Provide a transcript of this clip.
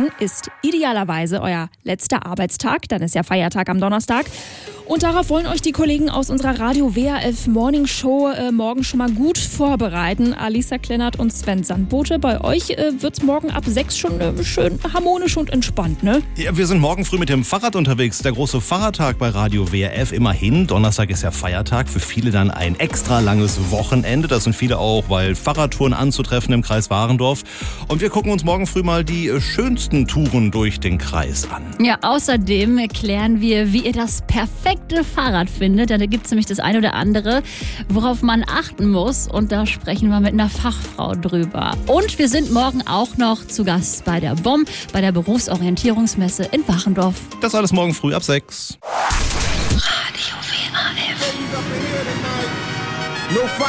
morgen ist idealerweise euer letzter Arbeitstag, dann ist ja Feiertag am Donnerstag. Und darauf wollen euch die Kollegen aus unserer Radio WRF Morning Show morgen schon mal gut vorbereiten. Alisa Klennert und Sven Sandbote. Bei euch wird's morgen ab 6 schon schön harmonisch und entspannt, ne? Ja, wir sind morgen früh mit dem Fahrrad unterwegs. Der große Fahrradtag bei Radio WRF. Immerhin, Donnerstag ist ja Feiertag. Für viele dann ein extra langes Wochenende. Das sind viele auch, weil Fahrradtouren anzutreffen im Kreis Warendorf. Und wir gucken uns morgen früh mal die schönsten Touren durch den Kreis an. Ja, außerdem erklären wir, wie ihr das perfekte Fahrrad findet. Da gibt es nämlich das eine oder andere, worauf man achten muss. Und da sprechen wir mit einer Fachfrau drüber. Und wir sind morgen auch noch zu Gast bei der BOM, bei der Berufsorientierungsmesse in Warendorf. Das alles morgen früh ab 6. Radio WRF.